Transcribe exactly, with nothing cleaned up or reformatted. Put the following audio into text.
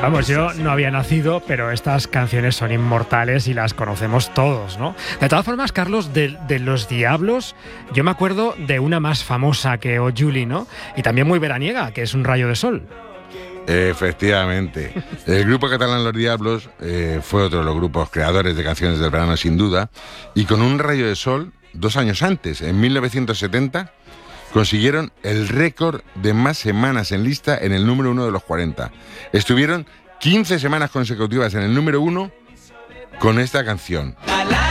Vamos, yo no había nacido, pero estas canciones son inmortales y las conocemos todos, ¿no? De todas formas, Carlos, de, de Los Diablos, yo me acuerdo de una más famosa que O Juli, ¿no? Y también muy veraniega, que es Un rayo de sol. Efectivamente. El grupo catalán Los Diablos eh, fue otro de los grupos creadores de canciones del verano, sin duda, y con Un rayo de sol, dos años antes, en mil novecientos setenta, consiguieron el récord de más semanas en lista en el número uno de los cuarenta. Estuvieron quince semanas consecutivas en el número uno con esta canción.